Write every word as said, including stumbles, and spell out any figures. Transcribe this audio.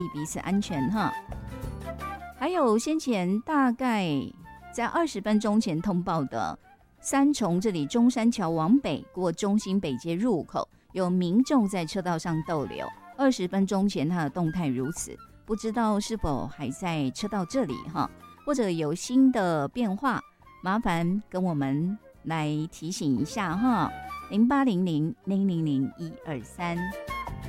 彼此安全哈。还有先前大概在二十分钟前通报的三重这里中山桥往北过中兴北街入口，有民众在车道上逗留。二十分钟前他的动态如此，不知道是否还在车道这里哈，或者有新的变化，麻烦跟我们来提醒一下哈。零八零零零零零一二三。